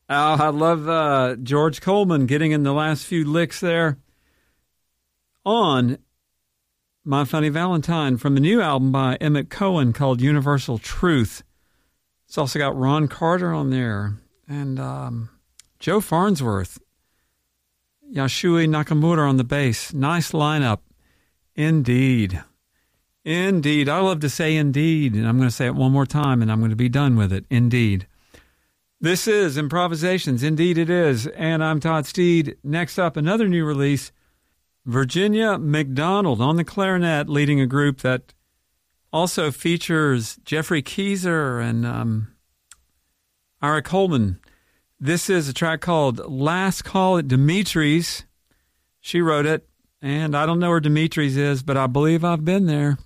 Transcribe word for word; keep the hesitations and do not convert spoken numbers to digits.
Oh, I love uh, George Coleman getting in the last few licks there on My Funny Valentine from the new album by Emmett Cohen called Universal Truth. It's also got Ron Carter on there and um, Joe Farnsworth, Yashui Nakamura on the bass. Nice lineup. Indeed. Indeed. I love to say indeed, and I'm going to say it one more time, and I'm going to be done with it. Indeed. This is Improvisations. Indeed it is. And I'm Todd Steed. Next up, another new release, Virginia McDonald on the clarinet, leading a group that also features Jeffrey Keyser and um, Ira Coleman. This is a track called Last Call at Dimitri's. She wrote it, and I don't know where Dimitri's is, but I believe I've been there.